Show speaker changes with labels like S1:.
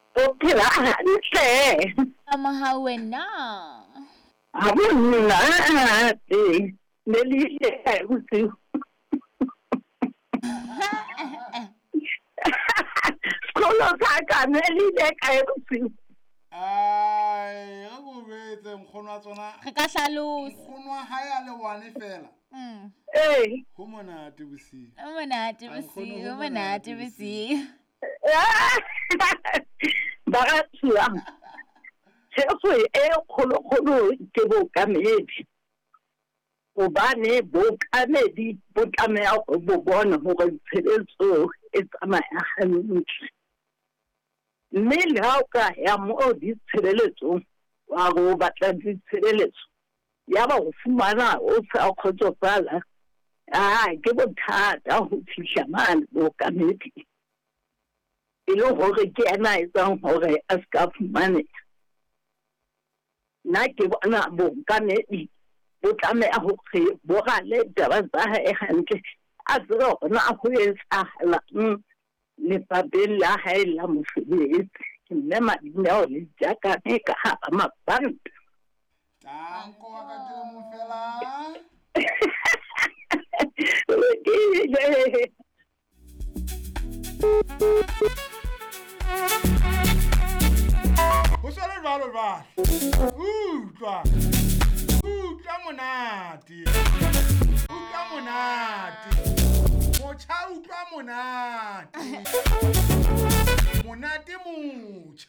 S1: o phela hantle
S2: Amaha wena.
S1: ha monate ne le ile kae bosiu sekolo sa ka ne le ile kae bosiu
S3: ai ga go betse nkgono wa tsona
S2: Re ka hlalosa.
S3: nkgono wa hae a le one fela
S1: ee
S3: go monate bosiu
S2: O monate bosiu, o monate bosiu.
S1: ba ga tshuang tshefo e kgolo-kgolo ke bookamedi gobane bookamedi bo tlameya go bo bona gore tsheletso e tsamaya gantle mme le ga o ka ya mo ditshebeletsong wa go batla ditshebeletso ya ba go fumana o sa kgotsofala ke bothata go fitlha mane bookamedi e le gore ke ena etsang gore a se ka fumanega nna ke bona bookamedi bo tlameya gore bo gale taba tsa hae gantle a tsebe gona go etsagalang lefapheng la hae la mosebetsi ke mme Madineo le Jakane ka hara mabanta
S3: tanko wa ka ke le mo fela go sa le jalo jalo utlwa monate motjha utlwa monate motjha